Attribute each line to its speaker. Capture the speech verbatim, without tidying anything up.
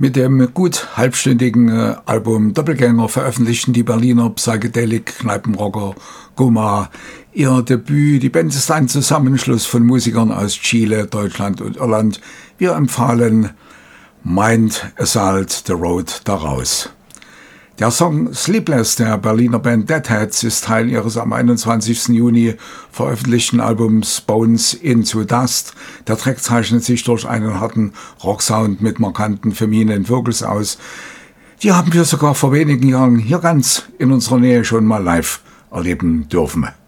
Speaker 1: Mit dem gut halbstündigen äh, Album Doppelgänger veröffentlichten die Berliner Psychedelik-Kneipenrocker Goma ihr Debüt. Die Band ist ein Zusammenschluss von Musikern aus Chile, Deutschland und Irland. Wir empfahlen Mind Assault the Road daraus. Der Song Sleepless der Berliner Band Deadheads ist Teil ihres am einundzwanzigsten Juni veröffentlichten Albums Bones into Dust. Der Track zeichnet sich durch einen harten Rocksound mit markanten femininen Vocals aus. Die haben wir sogar vor wenigen Jahren hier ganz in unserer Nähe schon mal live erleben dürfen.